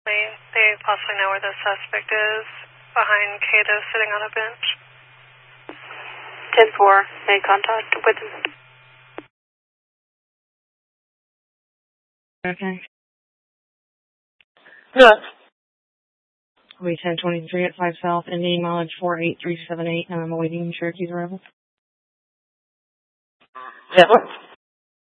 They possibly know where the suspect is, behind Cato sitting on a bench. 10-4, made contact with him. Okay. Good. Will be 1023 at 5 South, Indy, mileage 48378, and I'm awaiting Cherokee's arrival. Yeah.